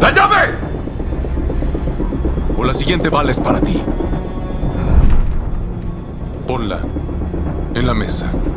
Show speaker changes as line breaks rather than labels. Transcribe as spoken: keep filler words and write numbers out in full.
¡La llave! O la siguiente bala es para ti. Ponla en la mesa.